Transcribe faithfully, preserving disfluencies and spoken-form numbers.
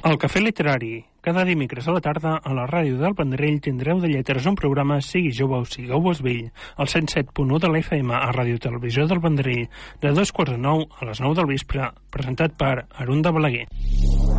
El Cafè Literari. Cada dimecres a la tarda, a la ràdio del Vendrell, tindreu de lletres un programa Sigui jove o sigueu vell, al cent set punt u de l'F M a Ràdio Televisió del Vendrell, de dos quarts de nou a les nou del vespre, presentat per Arunda Balaguer.